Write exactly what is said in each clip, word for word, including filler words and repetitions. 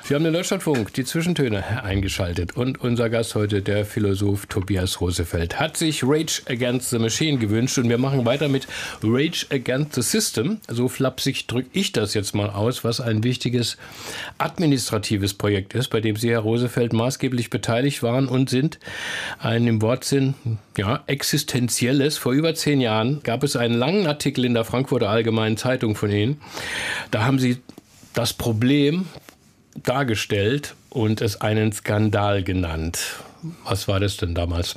Sie haben den Deutschlandfunk, die Zwischentöne eingeschaltet. Und unser Gast heute, der Philosoph Tobias Rosefeld, hat sich Rage Against the Machine gewünscht. Und wir machen weiter mit Rage Against the System. So flapsig drücke ich das jetzt mal aus, was ein wichtiges administratives Projekt ist, bei dem Sie, Herr Rosefeld, maßgeblich beteiligt waren und sind. Ein im Wortsinn ja, existenzielles. Vor über zehn Jahren gab es einen langen Artikel in der Frankfurter Allgemeinen Zeitung von Ihnen. Da haben Sie das Problem dargestellt und es einen Skandal genannt. Was war das denn damals?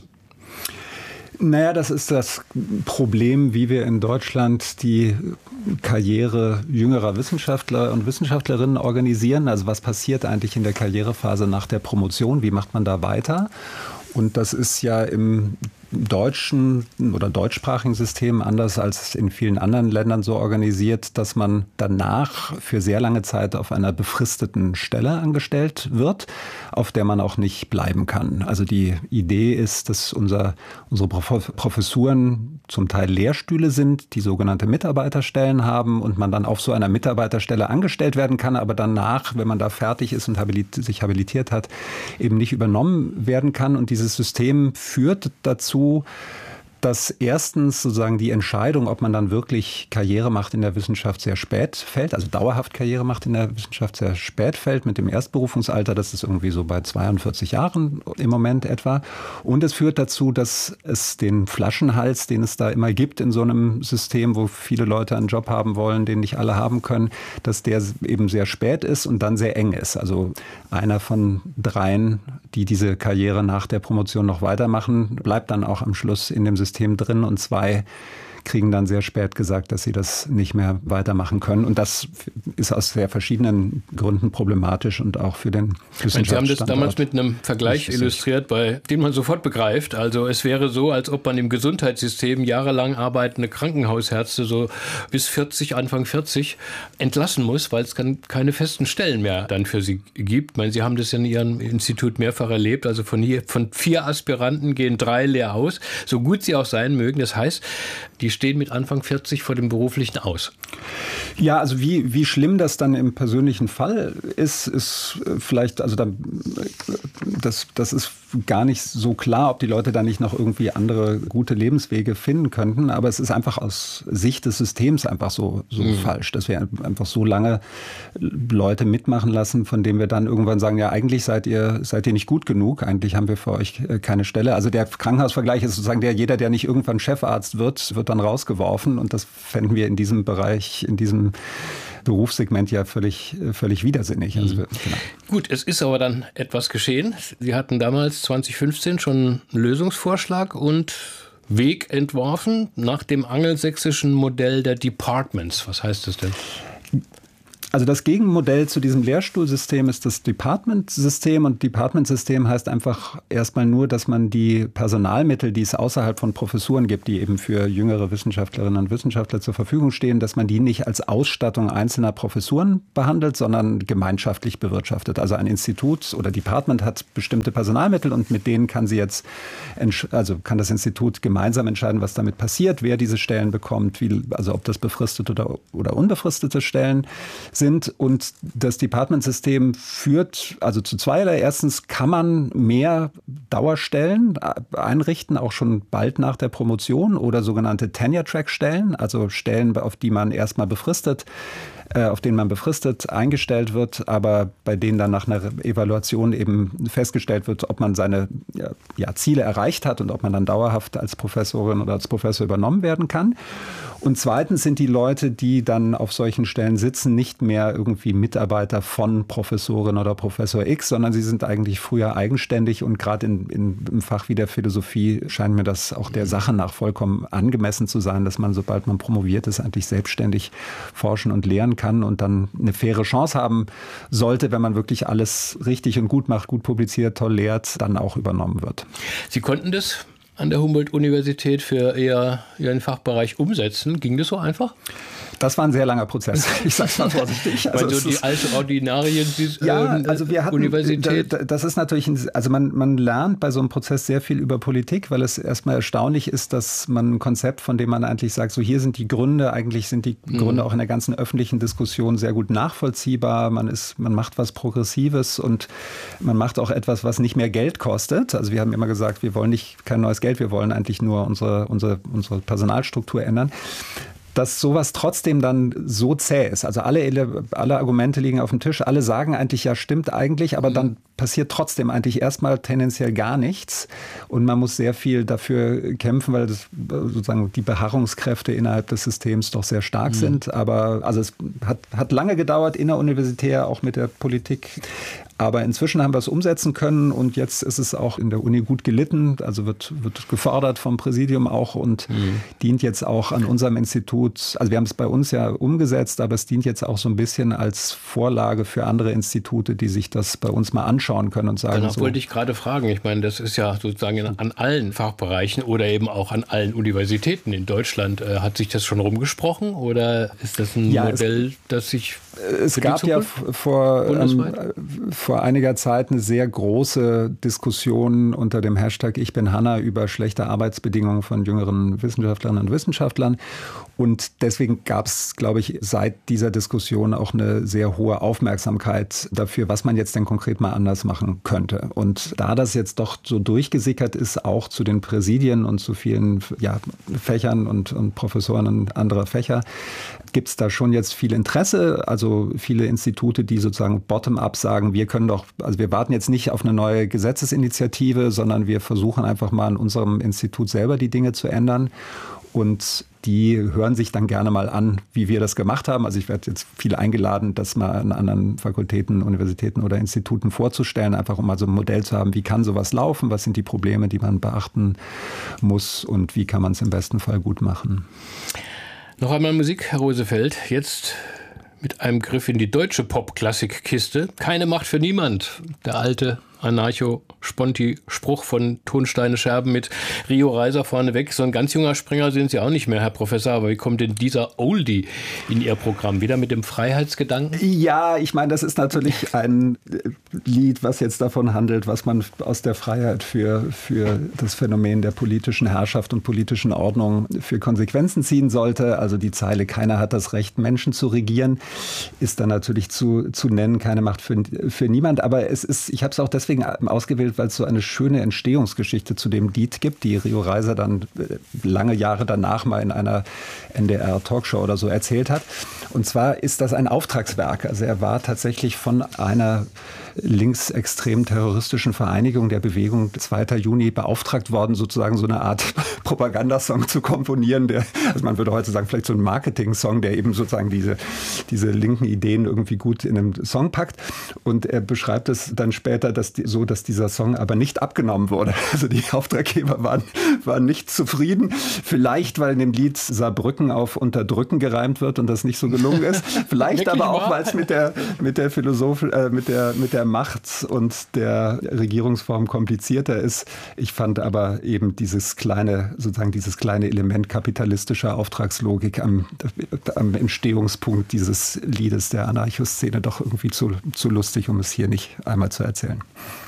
Naja, das ist das Problem, wie wir in Deutschland die Karriere jüngerer Wissenschaftler und Wissenschaftlerinnen organisieren. Also was passiert eigentlich in der Karrierephase nach der Promotion? Wie macht man da weiter? Und das ist ja im deutschen oder deutschsprachigen System anders als in vielen anderen Ländern so organisiert, dass man danach für sehr lange Zeit auf einer befristeten Stelle angestellt wird, auf der man auch nicht bleiben kann. Also die Idee ist, dass unser, unsere Professuren zum Teil Lehrstühle sind, die sogenannte Mitarbeiterstellen haben und man dann auf so einer Mitarbeiterstelle angestellt werden kann, aber danach, wenn man da fertig ist und habilit, sich habilitiert hat, eben nicht übernommen werden kann. Und dieses System führt dazu, dass erstens sozusagen die Entscheidung, ob man dann wirklich Karriere macht in der Wissenschaft, sehr spät fällt, also dauerhaft Karriere macht in der Wissenschaft sehr spät fällt mit dem Erstberufungsalter. Das ist irgendwie so bei zweiundvierzig Jahren im Moment etwa. Und es führt dazu, dass es den Flaschenhals, den es da immer gibt in so einem System, wo viele Leute einen Job haben wollen, den nicht alle haben können, dass der eben sehr spät ist und dann sehr eng ist. Also einer von dreien, die diese Karriere nach der Promotion noch weitermachen, bleibt dann auch am Schluss in dem System System drin und zwei kriegen dann sehr spät gesagt, dass sie das nicht mehr weitermachen können. Und das ist aus sehr verschiedenen Gründen problematisch und auch für den Wissenschaftsstandort. Sie haben das damals mit einem Vergleich illustriert, bei dem man sofort begreift. Also es wäre so, als ob man im Gesundheitssystem jahrelang arbeitende Krankenhausärzte so bis vierzig, Anfang vierzig entlassen muss, weil es keine festen Stellen mehr dann für sie gibt. Ich meine, Sie haben das ja in Ihrem Institut mehrfach erlebt. Also von hier, von vier Aspiranten gehen drei leer aus, so gut sie auch sein mögen. Das heißt, die stehen mit Anfang vierzig vor dem Beruflichen aus. Ja, also wie, wie schlimm das dann im persönlichen Fall ist, ist vielleicht, also da, das, das ist gar nicht so klar, ob die Leute da nicht noch irgendwie andere gute Lebenswege finden könnten. Aber es ist einfach aus Sicht des Systems einfach so, so mhm. falsch, dass wir einfach so lange Leute mitmachen lassen, von denen wir dann irgendwann sagen, ja, eigentlich seid ihr, seid ihr nicht gut genug. Eigentlich haben wir für euch keine Stelle. Also der Krankenhausvergleich ist sozusagen der, jeder, der nicht irgendwann Chefarzt wird, wird dann rausgeworfen. Und das fänden wir in diesem Bereich, in diesem Berufssegment ja völlig, völlig widersinnig. Also, genau. Gut, es ist aber dann etwas geschehen. Sie hatten damals zwanzig fünfzehn schon einen Lösungsvorschlag und Weg entworfen nach dem angelsächsischen Modell der Departments. Was heißt das denn? Also das Gegenmodell zu diesem Lehrstuhlsystem ist das Department-System. Und Department-System heißt einfach erstmal nur, dass man die Personalmittel, die es außerhalb von Professuren gibt, die eben für jüngere Wissenschaftlerinnen und Wissenschaftler zur Verfügung stehen, dass man die nicht als Ausstattung einzelner Professuren behandelt, sondern gemeinschaftlich bewirtschaftet. Also ein Institut oder Department hat bestimmte Personalmittel und mit denen kann sie jetzt, also kann das Institut gemeinsam entscheiden, was damit passiert, wer diese Stellen bekommt, wie, also ob das befristete oder, oder unbefristete Stellen sind. Und das Department-System führt also zu zweierlei. Erstens kann man mehr Dauerstellen einrichten, auch schon bald nach der Promotion oder sogenannte Tenure-Track-Stellen, also Stellen, auf die man erstmal befristet, auf denen man befristet eingestellt wird, aber bei denen dann nach einer Evaluation eben festgestellt wird, ob man seine ja, Ziele erreicht hat und ob man dann dauerhaft als Professorin oder als Professor übernommen werden kann. Und zweitens sind die Leute, die dann auf solchen Stellen sitzen, nicht mehr irgendwie Mitarbeiter von Professorin oder Professor X, sondern sie sind eigentlich früher eigenständig. Und gerade in, in, im Fach wie der Philosophie scheint mir das auch der Sache nach vollkommen angemessen zu sein, dass man, sobald man promoviert ist, eigentlich selbstständig forschen und lehren kann und dann eine faire Chance haben sollte, wenn man wirklich alles richtig und gut macht, gut publiziert, toll lehrt, dann auch übernommen wird. Sie konnten das an der Humboldt-Universität für eher Ihren Fachbereich umsetzen. Ging das so einfach? Das war ein sehr langer Prozess, ich sage es mal vorsichtig. Also, also die alte Ordinarien ja, also wir hatten, Universität. Das ist natürlich, ein, also man, man lernt bei so einem Prozess sehr viel über Politik, weil es erstmal erstaunlich ist, dass man ein Konzept, von dem man eigentlich sagt, so hier sind die Gründe, eigentlich sind die Gründe mhm. auch in der ganzen öffentlichen Diskussion sehr gut nachvollziehbar. Man ist, man macht was Progressives und man macht auch etwas, was nicht mehr Geld kostet. Also wir haben immer gesagt, wir wollen nicht kein neues Geld, wir wollen eigentlich nur unsere, unsere, unsere Personalstruktur ändern. Dass sowas trotzdem dann so zäh ist. Also alle, alle Argumente liegen auf dem Tisch, alle sagen eigentlich, ja stimmt eigentlich, aber mhm. dann passiert trotzdem eigentlich erstmal tendenziell gar nichts. Und man muss sehr viel dafür kämpfen, weil das sozusagen die Beharrungskräfte innerhalb des Systems doch sehr stark mhm. sind. Aber also es hat, hat lange gedauert, inneruniversitär, auch mit der Politik. Aber inzwischen haben wir es umsetzen können und jetzt ist es auch in der Uni gut gelitten, also wird, wird gefördert vom Präsidium auch und mhm. dient jetzt auch an unserem Institut. Also wir haben es bei uns ja umgesetzt, aber es dient jetzt auch so ein bisschen als Vorlage für andere Institute, die sich das bei uns mal anschauen können und sagen. Danach so, wollte ich gerade fragen. Ich meine, das ist ja sozusagen an allen Fachbereichen oder eben auch an allen Universitäten in Deutschland. Äh, hat sich das schon rumgesprochen oder ist das ein ja, Modell, es, das sich Es gab ja vor, ähm, vor einiger Zeit eine sehr große Diskussion unter dem Hashtag Ich bin Hanna über schlechte Arbeitsbedingungen von jüngeren Wissenschaftlerinnen und Wissenschaftlern. Und deswegen gab es, glaube ich, seit dieser Diskussion auch eine sehr hohe Aufmerksamkeit dafür, was man jetzt denn konkret mal anders machen könnte. Und da das jetzt doch so durchgesickert ist, auch zu den Präsidien und zu vielen ja, Fächern und, und Professoren und anderer Fächer, gibt es da schon jetzt viel Interesse. Also viele Institute, die sozusagen bottom-up sagen, wir können doch, also wir warten jetzt nicht auf eine neue Gesetzesinitiative, sondern wir versuchen einfach mal an unserem Institut selber die Dinge zu ändern. Und die hören sich dann gerne mal an, wie wir das gemacht haben. Also ich werde jetzt viel eingeladen, das mal an anderen Fakultäten, Universitäten oder Instituten vorzustellen, einfach um mal so ein Modell zu haben, wie kann sowas laufen, was sind die Probleme, die man beachten muss und wie kann man es im besten Fall gut machen. Noch einmal Musik, Herr Rosefeld. Jetzt mit einem Griff in die deutsche Pop-Klassik-Kiste. Keine Macht für niemand. Der alte Anarcho-Sponti-Spruch von Tonsteine Scherben mit Rio Reiser vorneweg. So ein ganz junger Springer sind Sie auch nicht mehr, Herr Professor. Aber wie kommt denn dieser Oldie in Ihr Programm? Wieder mit dem Freiheitsgedanken? Ja, ich meine, das ist natürlich ein Lied, was jetzt davon handelt, was man aus der Freiheit für, für das Phänomen der politischen Herrschaft und politischen Ordnung für Konsequenzen ziehen sollte. Also die Zeile, keiner hat das Recht, Menschen zu regieren, ist dann natürlich zu, zu nennen. Keine Macht für, für niemand. Aber es ist, ich habe es auch deswegen ausgewählt, weil es so eine schöne Entstehungsgeschichte zu dem Lied gibt, die Rio Reiser dann lange Jahre danach mal in einer N D R-Talkshow oder so erzählt hat. Und zwar ist das ein Auftragswerk. Also er war tatsächlich von einer linksextrem terroristischen Vereinigung der Bewegung zweiten Juni beauftragt worden, sozusagen so eine Art Propagandasong zu komponieren. Der, also man würde heute sagen, vielleicht so ein Marketing-Song, der eben sozusagen diese, diese linken Ideen irgendwie gut in einem Song packt. Und er beschreibt es dann später dass die, so, dass dieser Song aber nicht abgenommen wurde. Also die Auftraggeber waren, waren nicht zufrieden. Vielleicht, weil in dem Lied Saarbrücken auf Unterdrücken gereimt wird und das nicht so gelungen ist. Vielleicht aber auch, weil es mit der, mit der Philosoph äh, mit der, mit der Macht und der Regierungsform komplizierter ist. Ich fand aber eben dieses kleine, sozusagen dieses kleine Element kapitalistischer Auftragslogik am, am Entstehungspunkt dieses Liedes der Anarcho-Szene doch irgendwie zu, zu lustig, um es hier nicht einmal zu erzählen.